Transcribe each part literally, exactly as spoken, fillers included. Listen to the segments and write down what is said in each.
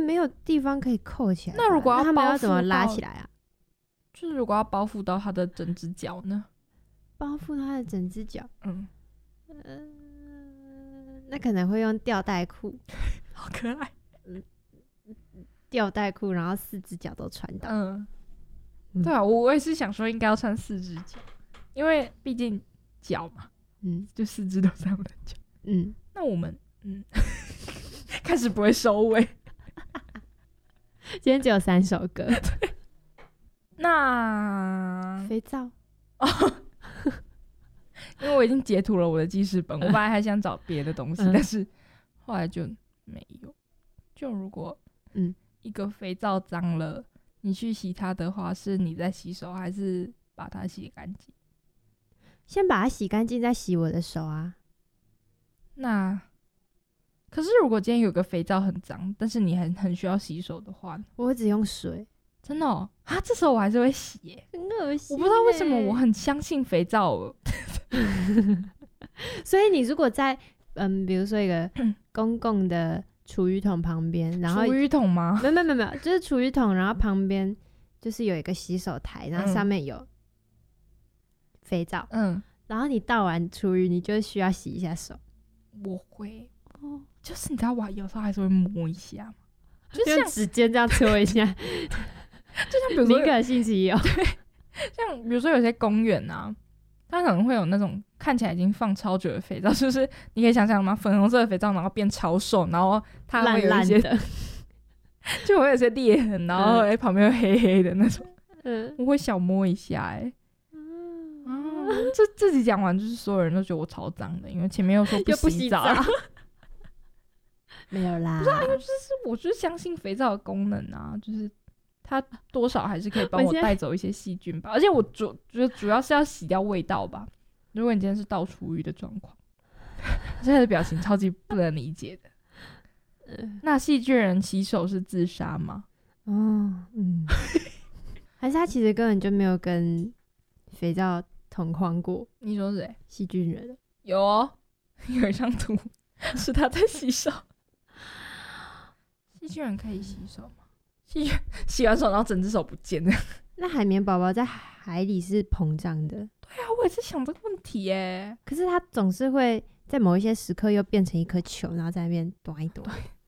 没有地方可以扣起来。 那如果要那他们包要怎么覆到拉起来啊？ 就是如果要包覆到他的整只脚呢？ 包覆他的整只脚， 嗯， 呃，那可能会用吊带裤， 好可爱。 吊带裤，然后四只脚都穿到。 嗯， 嗯对啊，我我也是想说应该要穿四只脚，因为毕竟脚嘛， 嗯就四只都是他们的脚。 嗯， 那我们嗯，开始不会收尾。 今天只有三首歌。 那肥皂， 因为我已经截图了我的记事本，我本来还想找别的东西， 嗯但是后来就没有。就如果嗯一个肥皂脏了，你去洗它的话，是你在洗手还是把它洗干净？ 先把它洗干净，再洗我的手啊。 那可是如果今天有个肥皂很脏，但是你很很需要洗手的话， 我会只用水， 真的哦啊，这时候我还是会洗耶。 很恶心欸。 我不知道为什么我很相信肥皂哦。 所以你如果在嗯，比如说一个公共的厨余桶旁边，然后厨余桶吗？ 没有没有没有没有，就是厨余桶，然后旁边就是有一个洗手台，然后上面有肥皂， 嗯， 然后你倒完厨余，你就需要洗一下手。 我会， 哦， 就是你知道我有时候还是会摸一下嘛，就用像指尖这样搓一下， 就像比如说敏感性期有。 像比如说有些公园啊，它可能会有那种看起来已经放超久的肥皂，就是你可以想象吗？粉红色的肥皂，然后变超瘦，然后它会有一些烂烂的， 就会有些裂痕，然后、欸、旁边又黑黑的那种， 嗯， 我会小摸一下、欸，哎、嗯，这自己讲完，就是所有人都觉得我超脏的，因为前面又说又不洗洗澡， 澡没有啦， 不是啊，因为就是我就是相信肥皂的功能啊，就是它多少还是可以帮我我现在带走一些细菌吧，而且我主觉得主要是要洗掉味道吧。如果你今天是倒厨余的状况，现在的表情超级不能理解的。那细菌人洗手是自杀吗？ 哦，嗯，还是他其实根本就没有跟肥皂同框过你说谁？ 细菌人？ 有哦，有一张图是他在洗手。细菌人可以洗手吗？细菌洗完手然后整只手不见了。 那海绵宝宝在海里是膨胀的， 对啊，我也是想这个问题耶。 可是它总是会在某一些时刻又变成一颗球，然后在那边短一短。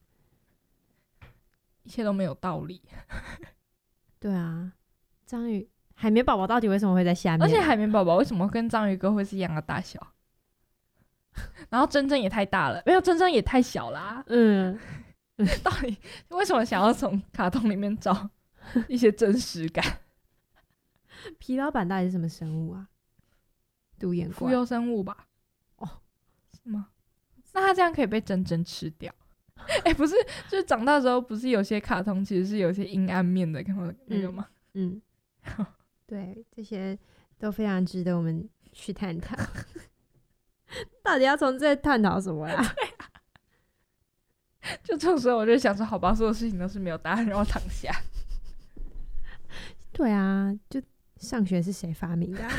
一切都没有道理。 对啊，章鱼海绵宝宝到底为什么会在下面？ 而且海绵宝宝为什么跟章鱼哥会是一样的大小？然后珍珍也太大了，没有珍珍也太小啦、 嗯， 到底为什么想要从卡通里面找一些真实感？ 皮老板到底是什么生物啊？独眼怪。 浮游生物吧？ 哦， 是吗？那他这样可以被珍珍吃掉？哎、欸，不是，就是长大之后，不是有些卡通其实是有些阴暗面的，看到那个吗？ 嗯，嗯对，这些都非常值得我们去探讨。到底要从这探讨什么啦？ 就这种时候，我就想说，好吧，所有事情都是没有答案，让我躺下。 对啊，就上学是谁发明的、啊？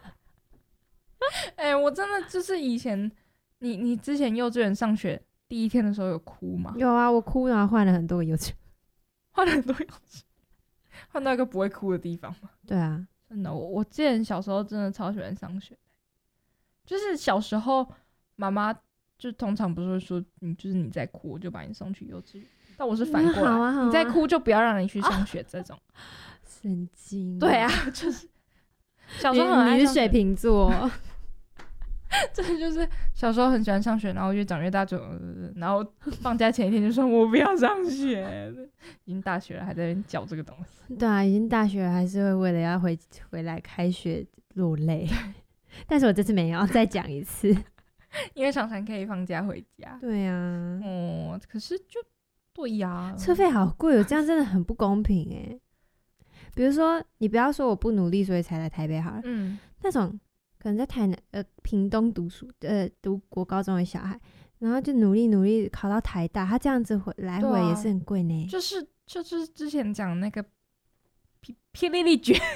哎、欸，我真的就是以前，你你之前幼稚园上学第一天的时候有哭吗？ 有啊，我哭然后换了很多个幼稚园， 换了很多幼稚园，换到一个不会哭的地方吗？ 对啊， 真的，我我记得小时候真的超喜欢上学，就是小时候妈妈就通常不是会说你就是你在哭，我就把你送去幼稚园，但我是反过来， 好啊好啊你在哭就不要让你去上学这种。 神经。 对啊，就是小时候很爱你，你是水上学， 瓶座， 真的就是小时候很喜欢上学，然后越长越大就，呃、然后放假前一天就说我不要上学，已经大学了还在那边教这个东西。 对啊，已经大学了还是会为了要回回来开学落泪。但是我这次没有，再讲一次。 因为常常可以放假回家。 对啊， 哦，可是就对呀、啊， 车费好贵哦，这样真的很不公平哎。比如说，你不要说我不努力，所以才来台北好了。 嗯， 那种可能在台南、呃屏东读书、呃读国高中的小孩，然后就努力努力考到台大，他这样子回来回也是很贵呢、啊。 就是就是之前讲那个霹霹雳雳诀。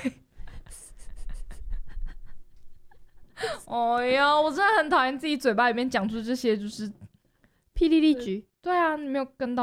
哎呀，我真的很讨厌自己嘴巴里面讲出这些，就是霹雳雳局。 对啊，你没有跟到。